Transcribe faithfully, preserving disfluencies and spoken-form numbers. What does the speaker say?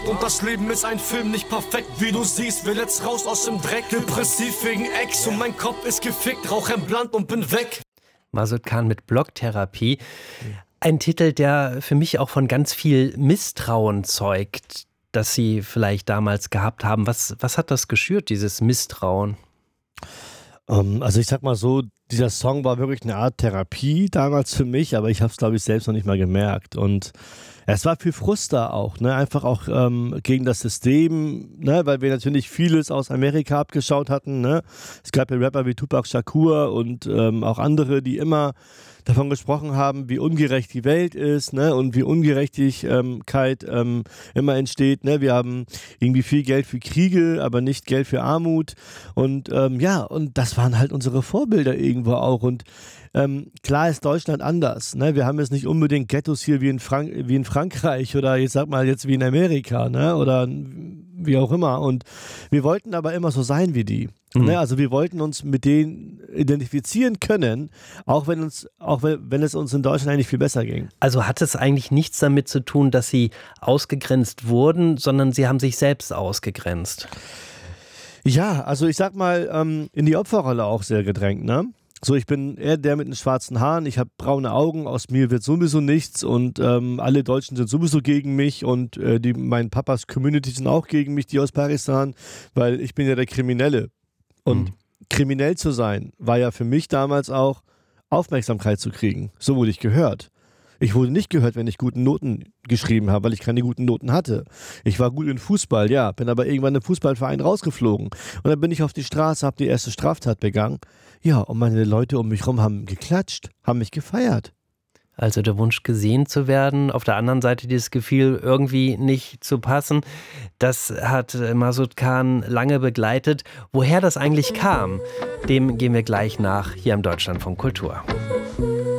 Und das Leben ist ein Film, nicht perfekt, wie du siehst. Will jetzt raus aus dem Dreck, depressiv wegen Ex. Und mein Kopf ist gefickt, rauch ein Blunt und bin weg. Masud Khan mit Blocktherapie. Ein Titel, der für mich auch von ganz viel Misstrauen zeugt, das Sie vielleicht damals gehabt haben. Was, was hat das geschürt, dieses Misstrauen? Um, also ich sag mal so, dieser Song war wirklich eine Art Therapie damals für mich, aber ich habe es, glaube ich, selbst noch nicht mal gemerkt. Und es war viel Frust da auch, ne? Einfach auch ähm, gegen das System, ne? Weil wir natürlich vieles aus Amerika abgeschaut hatten. Ne? Es gab ja Rapper wie Tupac Shakur und ähm, auch andere, die immer davon gesprochen haben, wie ungerecht die Welt ist, ne? Und wie Ungerechtigkeit ähm, immer entsteht. Ne? Wir haben irgendwie viel Geld für Kriege, aber nicht Geld für Armut. Und ähm, ja, und das waren halt unsere Vorbilder irgendwo auch. Und ähm, klar ist Deutschland anders. Ne? Wir haben jetzt nicht unbedingt Ghettos hier wie in, Frank- wie in Frankreich oder ich sag mal jetzt wie in Amerika, ne? Oder wie auch immer. Und wir wollten aber immer so sein wie die. Mhm. Ne? Also wir wollten uns mit denen identifizieren können, auch wenn uns, auch wenn, wenn es uns in Deutschland eigentlich viel besser ging. Also hat es eigentlich nichts damit zu tun, dass Sie ausgegrenzt wurden, sondern Sie haben sich selbst ausgegrenzt? Ja, also ich sag mal, ähm, in die Opferrolle auch sehr gedrängt, ne? So, ich bin eher der mit den schwarzen Haaren, ich habe braune Augen, aus mir wird sowieso nichts und ähm, alle Deutschen sind sowieso gegen mich und äh, die, mein Papas Community sind auch gegen mich, die aus Pakistan, weil ich bin ja der Kriminelle. Und mhm. kriminell zu sein, war ja für mich damals auch Aufmerksamkeit zu kriegen. So wurde ich gehört. Ich wurde nicht gehört, wenn ich gute Noten geschrieben habe, weil ich keine guten Noten hatte. Ich war gut in Fußball, ja, bin aber irgendwann im Fußballverein rausgeflogen. Und dann bin ich auf die Straße, habe die erste Straftat begangen. Ja, und meine Leute um mich herum haben geklatscht, haben mich gefeiert. Also der Wunsch, gesehen zu werden, auf der anderen Seite dieses Gefühl, irgendwie nicht zu passen, das hat Masud Khan lange begleitet. Woher das eigentlich kam, dem gehen wir gleich nach, hier im Deutschlandfunk Kultur.